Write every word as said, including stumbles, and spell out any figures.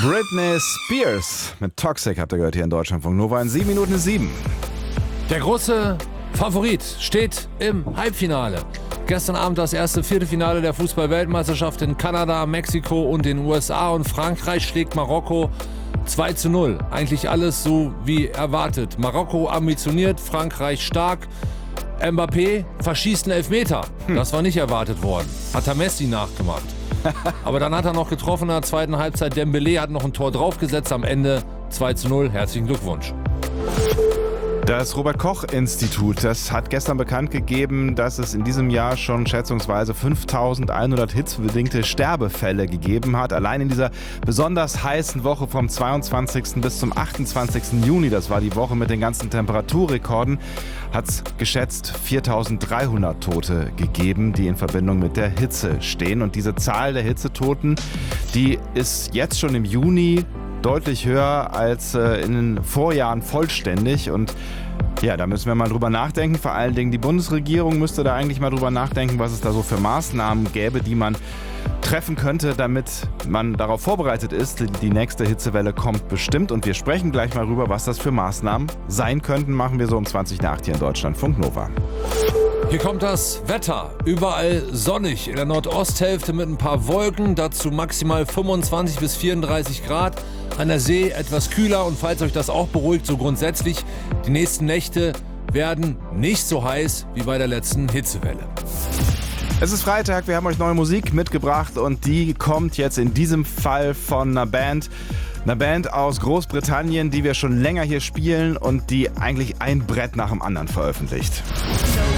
Britney Spears mit Toxic habt ihr gehört hier in Deutschlandfunk Nova in sieben Minuten sieben. Der große Favorit steht im Halbfinale. Gestern Abend das erste Viertelfinale der Fußball-Weltmeisterschaft in Kanada, Mexiko und den U S A, und Frankreich schlägt Marokko zwei zu null. Eigentlich alles so wie erwartet. Marokko ambitioniert, Frankreich stark. Mbappé verschießt einen Elfmeter. Das war nicht erwartet worden. Hat er Messi nachgemacht. Aber dann hat er noch getroffen in der zweiten Halbzeit. Dembélé hat noch ein Tor draufgesetzt. Am Ende zwei zu null. Herzlichen Glückwunsch. Das Robert-Koch-Institut, das hat gestern bekannt gegeben, dass es in diesem Jahr schon schätzungsweise fünftausendeinhundert hitzebedingte Sterbefälle gegeben hat. Allein in dieser besonders heißen Woche vom zweiundzwanzigsten bis zum achtundzwanzigsten Juni, das war die Woche mit den ganzen Temperaturrekorden, hat es geschätzt viertausenddreihundert Tote gegeben, die in Verbindung mit der Hitze stehen. Und diese Zahl der Hitzetoten, die ist jetzt schon im Juni deutlich höher als äh, in den Vorjahren vollständig. Und ja, da müssen wir mal drüber nachdenken. Vor allen Dingen die Bundesregierung müsste da eigentlich mal drüber nachdenken, was es da so für Maßnahmen gäbe, die man treffen könnte, damit man darauf vorbereitet ist. Die nächste Hitzewelle kommt bestimmt, und wir sprechen gleich mal rüber, was das für Maßnahmen sein könnten. Machen wir so um zwanzig nach acht hier in Deutschlandfunk Nova. Hier kommt das Wetter. Überall sonnig. In der Nordosthälfte mit ein paar Wolken. Dazu maximal fünfundzwanzig bis vierunddreißig Grad. An der See etwas kühler. Und falls euch das auch beruhigt, so grundsätzlich, die nächsten Nächte werden nicht so heiß wie bei der letzten Hitzewelle. Es ist Freitag, wir haben euch neue Musik mitgebracht, und die kommt jetzt in diesem Fall von einer Band. Eine Band aus Großbritannien, die wir schon länger hier spielen und die eigentlich ein Brett nach dem anderen veröffentlicht.